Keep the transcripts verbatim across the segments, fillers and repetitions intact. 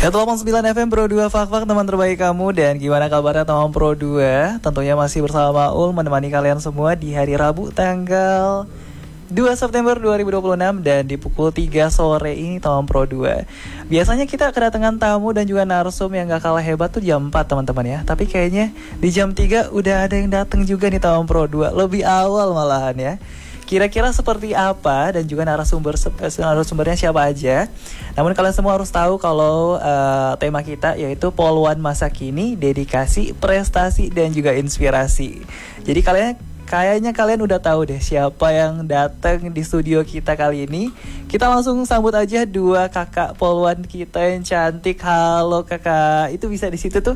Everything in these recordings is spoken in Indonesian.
seratus delapan puluh sembilan F M Pro dua Fak-Fak, teman terbaik kamu. Dan gimana kabarnya teman Pro dua? Tentunya masih bersama Ul menemani kalian semua di hari Rabu tanggal dua September dua ribu dua puluh enam. Dan di pukul tiga sore ini teman Pro dua, biasanya kita kedatangan tamu dan juga narsum yang gak kalah hebat tuh jam empat teman-teman ya. Tapi kayaknya di jam tiga udah ada yang datang juga nih teman Pro dua, lebih awal malahan ya. Kira-kira seperti apa dan juga narasumber narasumbernya siapa aja. Namun kalian semua harus tahu kalau uh, tema kita yaitu Poluan Masa Kini, Dedikasi, Prestasi, dan juga Inspirasi. Jadi kalian kayaknya kalian udah tahu deh siapa yang datang di studio kita kali ini. Kita langsung sambut aja dua kakak poluan kita yang cantik. Halo kakak, itu bisa di situ tuh.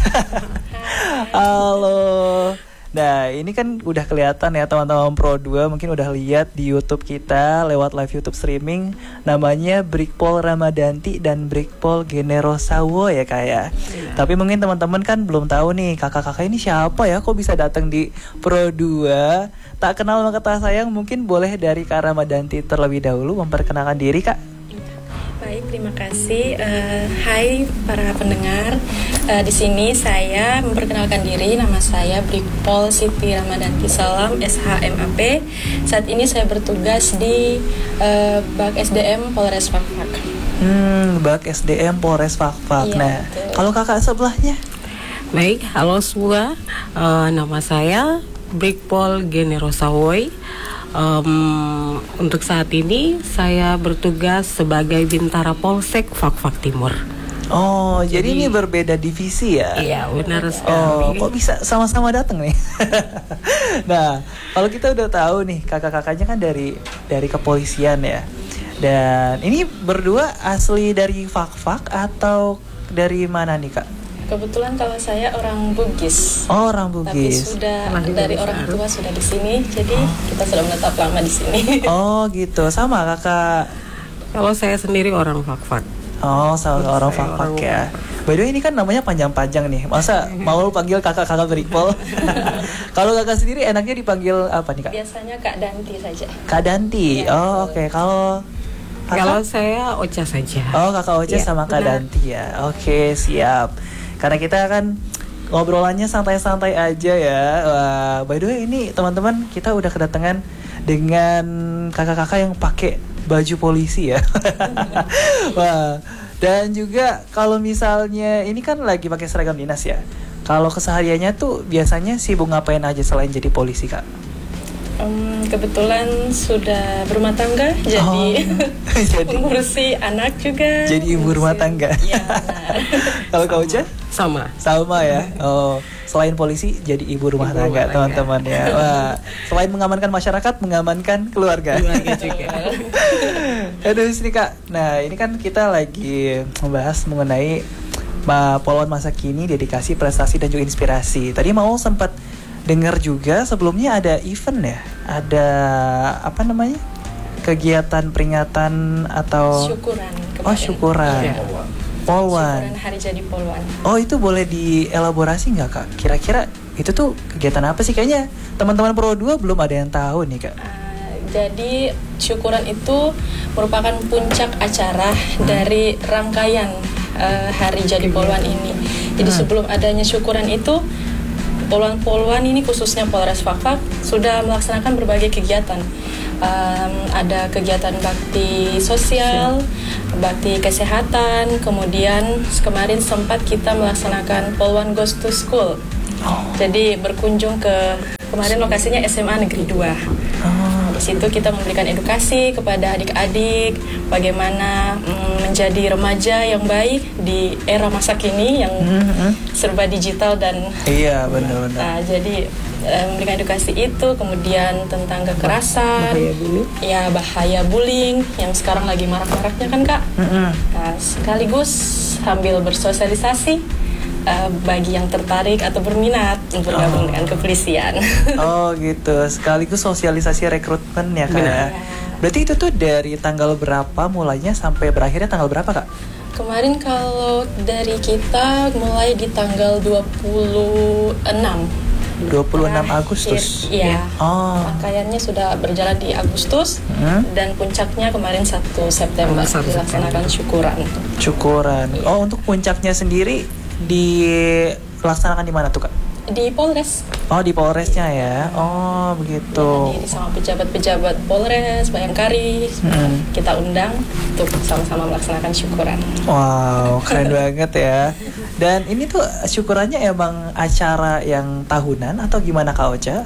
Halo. Nah ini kan udah kelihatan ya teman-teman Pro dua, mungkin udah lihat di YouTube kita lewat live YouTube streaming. Namanya Brikpol Ramadanti dan Brikpol Generosawo ya kak ya. Iya. Tapi mungkin teman-teman kan belum tahu nih kakak-kakak ini siapa ya, kok bisa datang di Pro dua. Tak kenal maka tak sayang, mungkin boleh dari Kak Ramadanti terlebih dahulu memperkenalkan diri kak. Baik, terima kasih. Uh, hai para pendengar. Uh, di sini saya memperkenalkan diri. Nama saya Brikpol Siti Ramadanti Salam, S H M A P. Saat ini saya bertugas di uh, Bak S D M Polres Fak-Fak. Hmm, Bak S D M Polres Fak-Fak. Iya, nah, betul. Kalau kakak sebelahnya? Baik, halo semua. Uh, nama saya Brikpol Generosawoy. Um, untuk saat ini saya bertugas sebagai Bintara Polsek Fak-Fak Timur. Oh, jadi, jadi ini berbeda divisi ya? Iya, benar sekali. Oh, kok bisa sama-sama datang nih? Nah, kalau kita udah tahu nih kakak-kakaknya kan dari dari kepolisian ya. Dan ini berdua asli dari Fak-Fak atau dari mana nih kak? Kebetulan kalau saya orang Bugis. Oh, orang Bugis. Tapi sudah Lahir dari orang tua sudah di sini, jadi oh. kita sudah menetap lama di sini. Oh, gitu. Sama kakak. Kalau saya sendiri orang Fak-Fak. Oh, sama orang Fak-Fak ya. By the way, ini kan namanya panjang-panjang nih. Masa mau lu panggil kakak-kakak Brikpol? Kalau kakak sendiri enaknya dipanggil apa nih kak? Biasanya Kak Danti saja. Kak Danti. Ya, oh, oke. Okay. Kalau kalau saya Ocha saja. Oh, kakak Ocha ya, sama Kak benar. Danti ya. Oke, okay, siap. Karena kita kan ngobrolannya santai-santai aja ya. Wah, by the way ini teman-teman kita udah kedatangan dengan kakak-kakak yang pakai baju polisi ya. Wah, dan juga kalau misalnya ini kan lagi pakai seragam dinas ya. Kalau kesehariannya tuh biasanya sibuk ngapain aja selain jadi polisi kak? Um, kebetulan sudah berumah tangga, jadi, oh, jadi mengurusi anak juga. Jadi ibu rumah tangga. Ya. Kalau kau Ocha? Sama. Sama ya. Oh, selain polisi jadi ibu rumah ibu tangga, rumah teman-teman ya. Wah, selain mengamankan masyarakat, mengamankan keluarga. Keluarga juga. Aduh, sini kak. Nah, ini kan kita lagi membahas mengenai Poluan Masa Kini, Dedikasi, Prestasi, dan juga Inspirasi. Tadi mau sempat dengar juga sebelumnya ada event ya, ada apa namanya, kegiatan peringatan atau syukuran. Oh syukuran. Ya. Poluan. Syukuran Hari Jadi Poluan. Oh itu boleh dielaborasi nggak kak? Kira-kira itu tuh kegiatan apa sih? Kayaknya teman-teman Pro dua belum ada yang tahu nih kak. Uh, jadi syukuran itu merupakan puncak acara hmm. dari rangkaian uh, Hari Jadi Poluan ini. Jadi hmm. sebelum adanya syukuran itu, poluan-poluan ini khususnya Polres Fak-Fak sudah melaksanakan berbagai kegiatan. Um, ada kegiatan bakti sosial, bakti kesehatan, kemudian kemarin sempat kita melaksanakan Poluan Goes to School. Oh. Jadi berkunjung ke kemarin lokasinya S M A Negeri dua. Oh. Di situ kita memberikan edukasi kepada adik-adik bagaimana mm, menjadi remaja yang baik di era masa kini yang mm-hmm. serba digital dan iya benar-benar. Nah, jadi eh, memberikan edukasi itu, kemudian tentang kekerasan, bahaya bullying. Ya bahaya bullying yang sekarang lagi marak-maraknya kan kak. Mm-hmm. Nah, sekaligus sambil bersosialisasi. Uh, bagi yang tertarik atau berminat untuk bergabung oh. dengan kepolisian. Oh gitu, sekaligus sosialisasi rekrutmen ya kak. Ya. Berarti itu tuh dari tanggal berapa mulainya sampai berakhirnya tanggal berapa kak? Kemarin kalau dari kita mulai di tanggal dua puluh enam dua puluh enam Agustus. Iya. Oh. Rangkaiannya sudah berjalan di Agustus Hmm? dan puncaknya kemarin satu September Oh, satu dilaksanakan syukuran. Syukuran. Iya. Oh, untuk puncaknya sendiri dilaksanakan di mana tuh, Kak? Di Polres. Oh, di Polresnya ya. Oh, begitu. Dihadiri sama pejabat-pejabat Polres, Bayangkari. Hmm. Kita undang untuk sama-sama melaksanakan syukuran. Wow, keren banget ya. Dan ini tuh syukurannya emang acara yang tahunan atau gimana, Kak Ocha?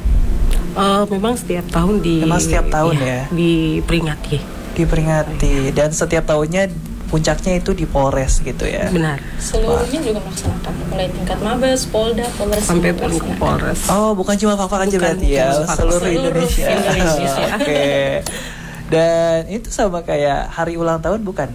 Eh, memang setiap tahun di Memang setiap tahun ya? diperingati. Diperingati. Dan setiap tahunnya puncaknya itu di Polres gitu ya. Benar. Seluruhnya juga melaksanakan, mulai tingkat Mabes, Polda, Polres Sampai semua turun ke melaksanakan. Polres. Oh, bukan cuma Fak-Fak aja Bukan, berarti ya, bukan Fak-Fak. seluruh Seluruh Indonesia. Indonesia. Oke. Dan itu sama kayak hari ulang tahun bukan?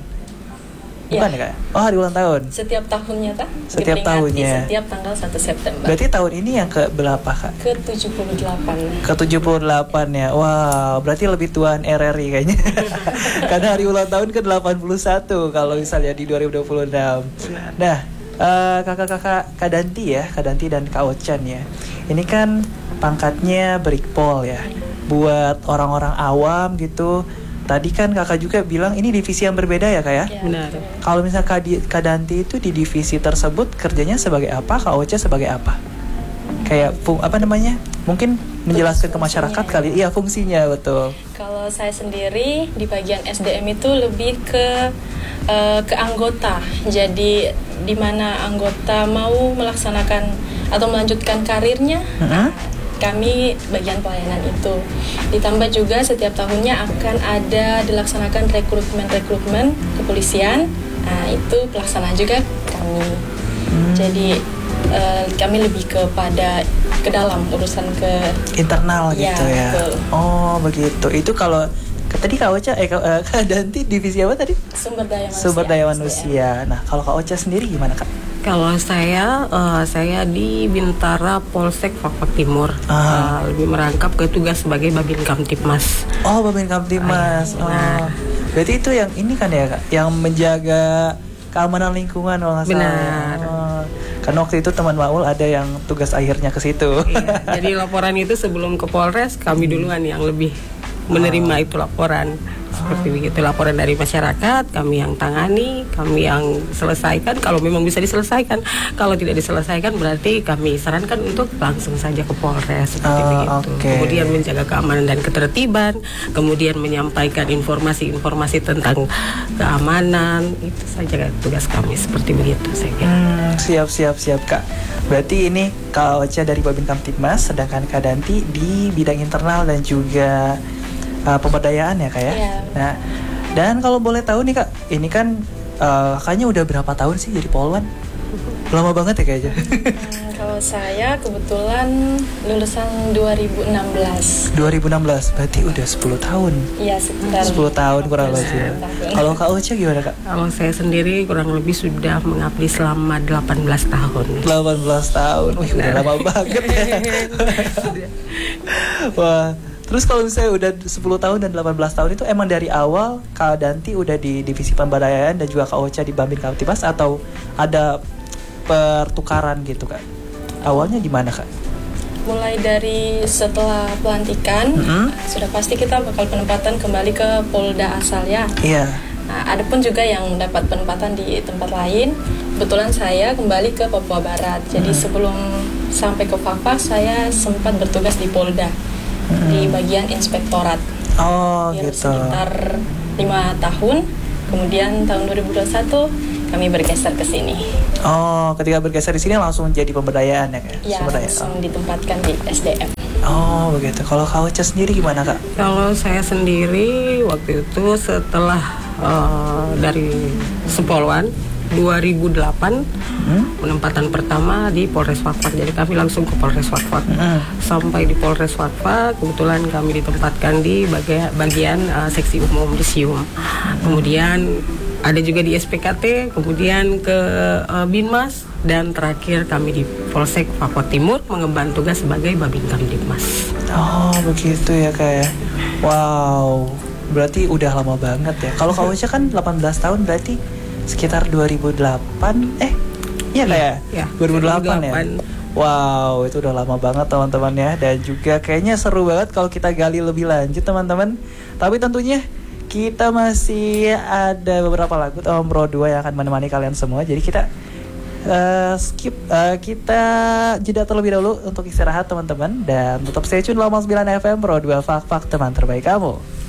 Bukan ya, Iya. Kak? Oh, hari ulang tahun. Setiap tahunnya tak? Setiap Diperingati tahunnya. Setiap tanggal satu September. Berarti tahun ini yang ke berapa, Kak? Ke tujuh puluh delapan. Ke tujuh puluh delapan ya. Wow, berarti lebih tuaan R R I kayaknya. Karena hari ulang tahun ke delapan puluh satu kalau misalnya di dua ribu dua puluh enam. Nah, eh, kakak-kakak Kak Danti ya, Kak Danti dan Kak Ochan ya. Ini kan pangkatnya Brigpol ya. Buat orang-orang awam gitu. Tadi kan kakak juga bilang ini divisi yang berbeda ya, Kak ya? Ya, Benar. betul. Kalau misalnya Kak, Di- Kak Danti itu di divisi tersebut kerjanya sebagai apa, Kak Ocha sebagai apa? Kayak fung- apa namanya? Mungkin menjelaskan ke masyarakat Fungsinya. kali. Iya, fungsinya betul. Kalau saya sendiri di bagian S D M itu lebih ke eh, ke anggota. Jadi di mana anggota mau melaksanakan atau melanjutkan karirnya, Mm-hmm. kami bagian pelayanan itu. Ditambah juga setiap tahunnya akan ada dilaksanakan rekrutmen-rekrutmen kepolisian. Nah, itu pelaksanaan juga kami. Hmm. Jadi eh, kami lebih kepada ke dalam urusan ke Internal Ya, gitu ya. betul. Oh, begitu. Itu kalau tadi Kak Ocha eh Kak, eh, Kak Danti divisi apa tadi? sumber daya manusia. Sumber daya S D M. manusia. Nah, kalau Kak Ocha sendiri gimana, Kak? Kalau saya, eh, saya di Bintara Polsek Fak-Fak Timur, Ah. Eh, lebih merangkap ke tugas sebagai Babin Kamtipmas. Oh, Babin Kamtibmas. Oh, iya. Oh. Berarti itu yang ini kan ya, Kak, yang menjaga keamanan lingkungan kalau nggak salah. Benar. Oh. Karena waktu itu teman Maul ada yang tugas akhirnya ke situ. Iya, jadi laporan itu sebelum ke Polres, kami duluan yang lebih menerima itu laporan. Seperti begitu, laporan dari masyarakat, kami yang tangani, kami yang selesaikan. Kalau memang bisa diselesaikan, kalau tidak diselesaikan berarti kami sarankan untuk langsung saja ke Polres. Seperti Oh, begitu. oke. Kemudian menjaga keamanan dan ketertiban, kemudian menyampaikan informasi-informasi tentang keamanan. Itu saja tugas kami, seperti begitu saya kira. Hmm, siap siap siap Kak. Berarti ini Kak Ocha dari Babin Kamtibmas, sedangkan Kak Danti di bidang internal dan juga uh, pemberdayaan ya, Kak ya. Iya. Nah, dan kalau boleh tahu nih, Kak, ini kan uh, kakaknya udah berapa tahun sih jadi polwan? Lama banget ya kayaknya. Hmm, kalau saya kebetulan lulusan dua ribu enam belas. dua ribu enam belas, berarti udah sepuluh tahun. Iya, sekitar sepuluh tahun kurang lebih. sepuluh tahun. Kalau Kak Ocha gimana, Kak? Kalau saya sendiri kurang lebih sudah mengabdi selama delapan belas tahun. delapan belas tahun. Wih, udah lama banget ya. Wah, terus kalau misalnya udah sepuluh tahun dan delapan belas tahun itu emang dari awal Kak Danti udah di divisi pemberdayaan dan juga Kak Ocha di Babin Kamtibmas atau ada pertukaran gitu, Kak? Awalnya gimana, Kak? Mulai dari setelah pelantikan, Mm-hmm. sudah pasti kita bakal penempatan kembali ke Polda asal ya. Iya. Nah, ada pun juga yang dapat penempatan di tempat lain. Kebetulan saya kembali ke Papua Barat. Jadi Hmm. sebelum sampai ke Fak-Fak, saya sempat bertugas di Polda di bagian inspektorat. Oh, Ya, gitu. sekitar lima tahun. Kemudian tahun dua ribu dua puluh satu kami bergeser ke sini. Oh, ketika bergeser di sini langsung jadi pemberdayaan ya, Kak? Ya, Sumber daya. langsung ditempatkan di S D M. Oh, begitu. Kalau Kak Ocha sendiri gimana, Kak? Kalau saya sendiri waktu itu setelah eh, dari Sepolwan dua ribu delapan, Hmm? penempatan pertama di Polres Fak-Fak. Jadi kami langsung ke Polres Fak-Fak. Hmm. Sampai di Polres Fak-Fak, kebetulan kami ditempatkan di bagian, bagian eh, seksi umum Disium. Kemudian ada juga di S P K T, kemudian ke eh, Binmas, dan terakhir kami di Polsek Fak-Fak Timur mengemban tugas sebagai Babin Kamtibmas. Oh, begitu ya, Kak ya. Wow. Berarti udah lama banget ya. Kalau Kak Ocha kan delapan belas tahun, berarti sekitar dua ribu delapan. Eh, iya Kak ya? Ya, dua ribu delapan ya. Wow, itu udah lama banget teman-teman ya. Dan juga kayaknya seru banget kalau kita gali lebih lanjut teman-teman. Tapi tentunya kita masih ada beberapa lagu Tom Pro dua yang akan menemani kalian semua. Jadi kita uh, skip, uh, kita jeda terlebih dahulu untuk istirahat teman-teman. Dan tetap stay tune Lama sembilan F M Pro dua Fak Fak teman terbaik kamu.